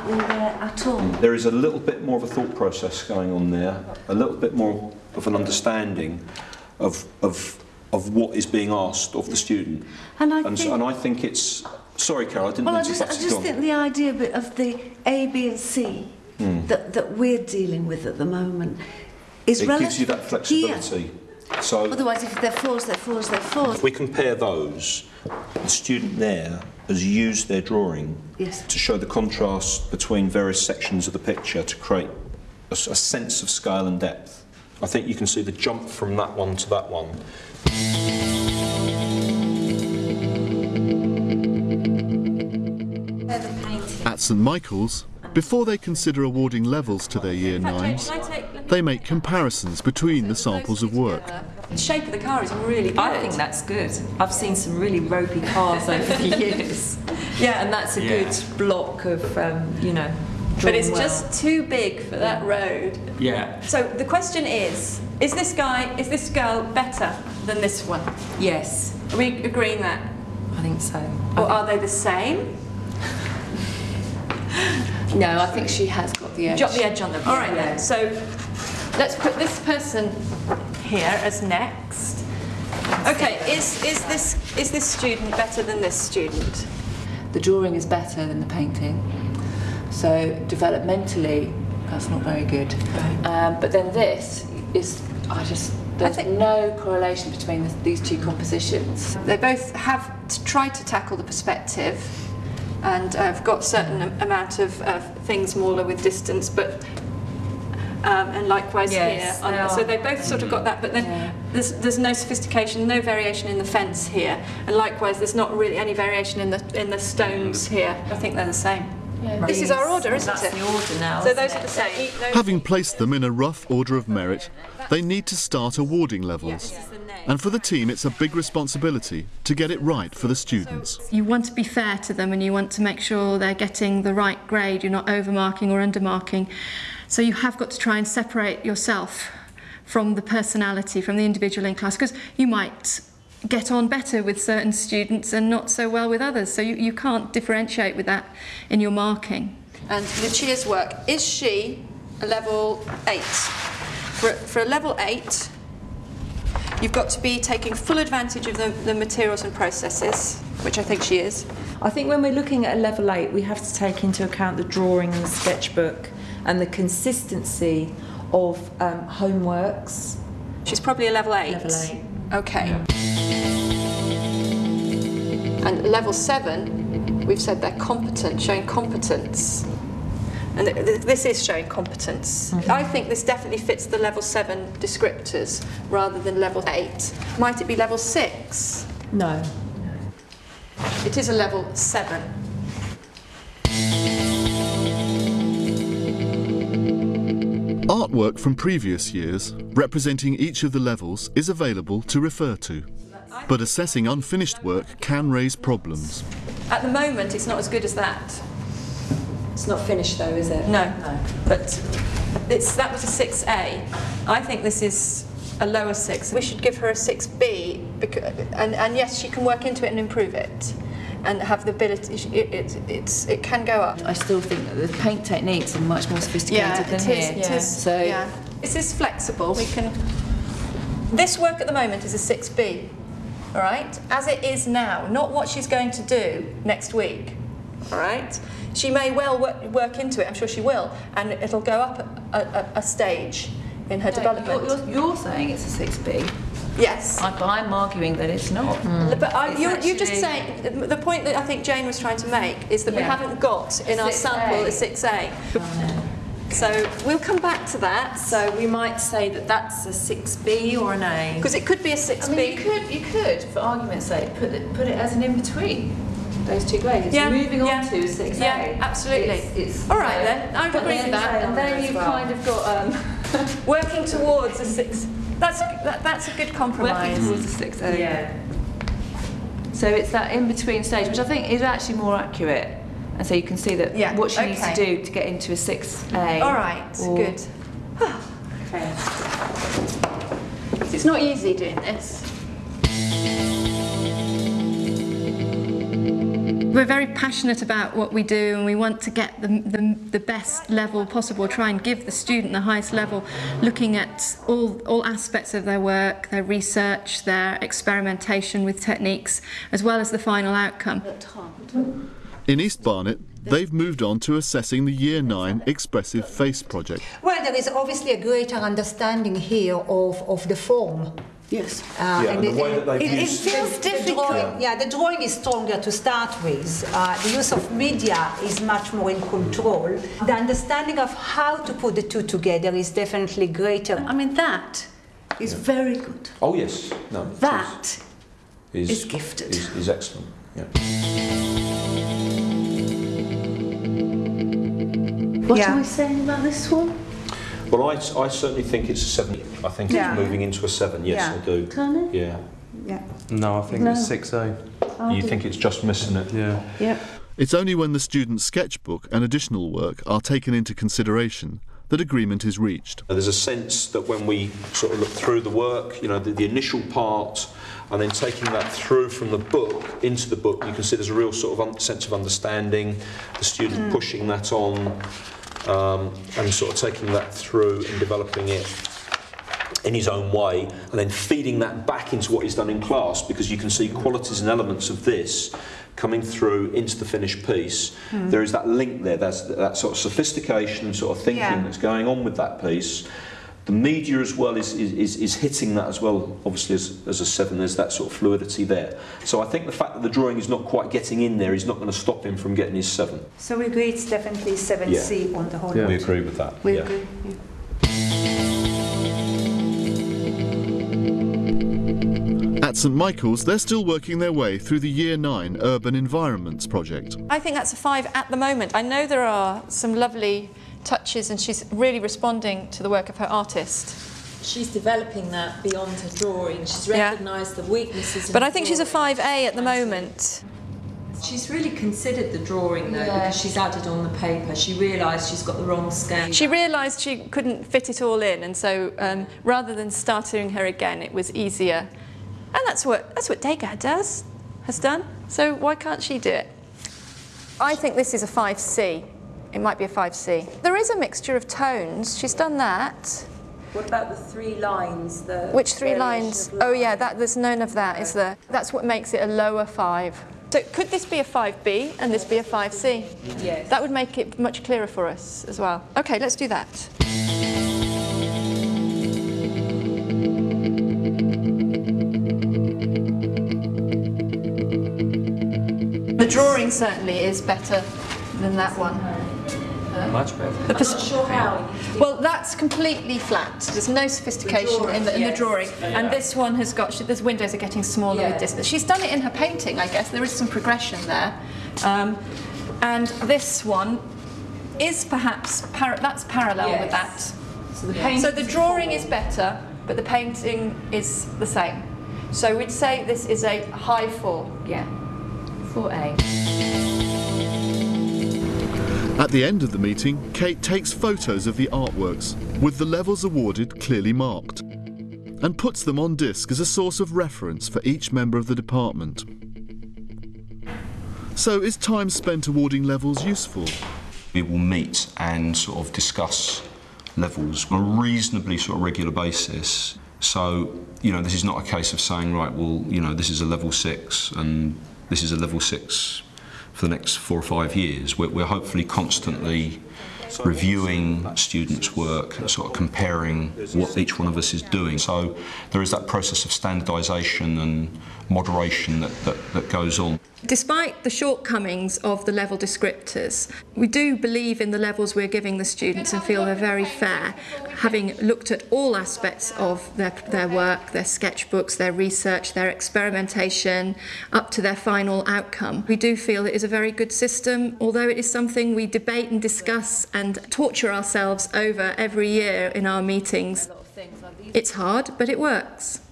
happening there at all. There is a little bit more of a thought process going on there, a little bit more of an understanding of what is being asked of the student. And I think it's... Sorry, Carol, I didn't mean to butt you on. I just think the idea of the A, B and C that we're dealing with at the moment is it gives you that flexibility. Here. So otherwise, if they're fours, they're fours, they're fours. If we compare those, the student there has used their drawing to show the contrast between various sections of the picture to create a sense of scale and depth. I think you can see the jump from that one to that one. At St Michael's, before they consider awarding levels to their Year 9s, they make comparisons between the samples of work. The shape of the car is really good. I think that's good. I've seen some really ropey cars over the years. Yeah, and that's a good block of, you know, but it's just too big for that road. Yeah. So the question is this girl better than this one? Yes. Are we agreeing that? I think so. Or are they the same? No, I think she has got the edge. Got the edge on them. All right then. So let's put this person here as next. Okay. Is this student better than this student? The drawing is better than the painting. So developmentally, that's not very good. Right. But then this is, there's no correlation between these two compositions. They both have tried to tackle the perspective, and I've got a certain amount of things smaller with distance, but and likewise here. So they both sort of got that, but then there's no sophistication, no variation in the fence here, and likewise there's not really any variation in the stones here. I think they're the same. Yeah. This is our order, isn't it? That's the order now. So those are the same. Having placed them in a rough order of merit, they need to start awarding levels. And for the team, it's a big responsibility to get it right for the students. You want to be fair to them and you want to make sure they're getting the right grade, you're not overmarking or undermarking. So you have got to try and separate yourself from the personality, from the individual in class, because you might get on better with certain students and not so well with others. So you can't differentiate with that in your marking. And Lucia's work, is she a level 8? For a level 8, you've got to be taking full advantage of the materials and processes, which I think she is. I think when we're looking at a level 8, we have to take into account the drawing and the sketchbook and the consistency of homeworks. She's probably a level 8. Level 8. Okay. Yeah. And level 7, we've said they're competent, showing competence. And this is showing competence. I think this definitely fits the level 7 descriptors rather than level 8. Might it be level 6? No. It is a level 7. Artwork from previous years, representing each of the levels, is available to refer to. But assessing unfinished work can raise problems. At the moment, it's not as good as that. It's not finished though, is it? No. But that was a 6A. I think this is a lower 6. We should give her a 6B, because, and yes, she can work into it and improve it, and have the ability. It can go up. I still think that the paint techniques are much more sophisticated than here. It is. So this is flexible. We can. This work at the moment is a 6B. All right, as it is now, not what she's going to do next week. All right. She may well work into it, I'm sure she will, and it'll go up a stage in her development. You're saying it's a 6B? Yes. I'm arguing that it's not. But you're just saying, the point that I think Jane was trying to make is that we haven't got in our sample a 6A. So we'll come back to that. So we might say that that's a 6B or an A. Because it could be a 6B. I mean, you could, for argument's sake, put it as an in-between. Those two grades. Moving on to 6A. Yeah, absolutely. It's all right then, I agree with that. And then you've kind of got working towards a 6. That's a good compromise. Working towards a 6A. Yeah. So it's that in-between stage, which I think is actually more accurate. And so you can see that what she needs to do to get into a 6A. All right, good. Okay. It's not easy doing this. We're very passionate about what we do, and we want to get the best level possible, try and give the student the highest level, looking at all aspects of their work, their research, their experimentation with techniques, as well as the final outcome. In East Barnet, they've moved on to assessing the Year 9 Expressive Face project. Well, there is obviously a greater understanding here of the form. Yes. And the way that they've used... It feels difficult. The drawing is stronger to start with. The use of media is much more in control. The understanding of how to put the two together is definitely greater. I mean, that is very good. Oh, yes. No, that is gifted. Is excellent, yeah. What are we saying about this one? Well, I certainly think it's a 7. I think it's moving into a 7, yes, I do. Can it? Yeah. No, I think it's 6A. You think it's just missing it? Yeah. It's only when the student's sketchbook and additional work are taken into consideration that agreement is reached. There's a sense that when we sort of look through the work, you know, the initial part, and then taking that through from the book into the book, you can see there's a real sort of sense of understanding, the student pushing that on, and sort of taking that through and developing it in his own way, and then feeding that back into what he's done in class, because you can see qualities and elements of this coming through into the finished piece. There is that link there, that's that sort of sophistication and sort of thinking that's going on with that piece. The media as well is hitting that as well, obviously as a 7, there's that sort of fluidity there. So I think the fact that the drawing is not quite getting in there is not going to stop him from getting his 7. So we agree it's definitely 7C on the whole. We agree with that. We agree. At St Michael's, they're still working their way through the Year 9 Urban Environments project. I think that's a 5 at the moment. I know there are some lovely touches, and she's really responding to the work of her artist. She's developing that beyond her drawing. She's recognised the weaknesses. But I think she's a 5A at the moment. She's really considered the drawing though, because she's added on the paper. She realised she's got the wrong scale. She realised she couldn't fit it all in, and so rather than starting her again, it was easier. And that's what Degas has done. So why can't she do it? I think this is a 5C. It might be a 5C. There is a mixture of tones. She's done that. What about the 3 lines? Which 3 lines? Oh yeah, there's none of that, is there? That's what makes it a lower 5. So could this be a 5B and this be a 5C? Yes. That would make it much clearer for us as well. Okay, let's do that. The drawing certainly is better than that one. Much better. I'm not sure how. Well, that's completely flat. There's no sophistication in the drawing. And this one has got, the windows are getting smaller with distance. She's done it in her painting, I guess. There is some progression there. And this one is perhaps, that's parallel with that. So the drawing is better, but the painting is the same. So we'd say this is a high 4. Yeah, 4A. At the end of the meeting, Kate takes photos of the artworks, with the levels awarded clearly marked, and puts them on disc as a source of reference for each member of the department. So is time spent awarding levels useful? We will meet and sort of discuss levels on a reasonably sort of regular basis. So, you know, this is not a case of saying, right, well, you know, this is a level 6 and this is a level 6 for the next 4 or 5 years. We're hopefully constantly reviewing students' work and sort of comparing what each one of us is doing. So there is that process of standardisation and moderation that goes on. Despite the shortcomings of the level descriptors, we do believe in the levels we're giving the students and feel they're very fair, having looked at all aspects of their work, their sketchbooks, their research, their experimentation, up to their final outcome. We do feel it is a very good system, although it is something we debate and discuss and torture ourselves over every year in our meetings. It's hard, but it works.